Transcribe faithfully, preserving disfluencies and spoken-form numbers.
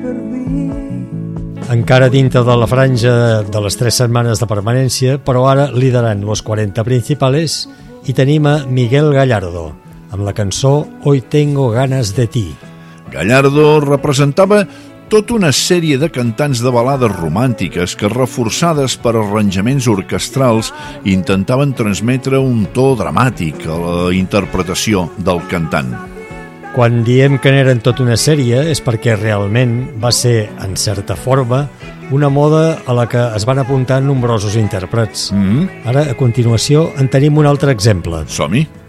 Encara dintre de la franja de les tres setmanes de permanència, però ara liderant los quaranta principales, i tenim a Miguel Gallardo, amb la cançó Hoy tengo ganas de ti. Gallardo representava tota una sèrie de cantants de balades romàntiques que, reforçades per arranjaments orquestrals, intentaven transmetre un to dramàtic a la interpretació del cantant. Quan diem que n'eren tota una sèrie és perquè realment va ser, en certa forma, una moda a la que es van apuntar nombrosos intèrprets. Mm-hmm. Ara, a continuació, en tenim un altre exemple. Som-hi!